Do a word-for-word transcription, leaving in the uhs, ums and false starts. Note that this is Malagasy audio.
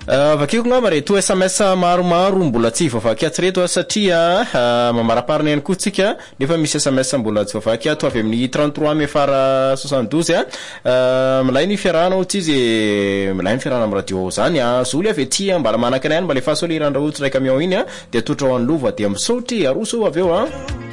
Vakiko ngamba reto S M S maromaro mbola tsy voavaky ato reto satria mamaraparina ihany koa tsika nefa misy S M S mbola tsy voavaky ato avy amin'ny trente-trois may fara soixante-douze a milay ny fiarahana ohatsy izy milay ny fiarahana amin'ny radio zany a zoly avy ety mbala manaka anay mba le fahasolirana raha ohatra ray camion iny a de atolotra ho an'ny lova de misotry aroso avy eo a